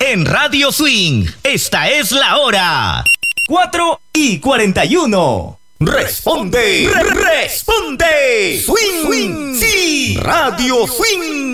En Radio Swing, esta es la hora. 4:41. Responde, responde. Swing, sí. Radio Swing.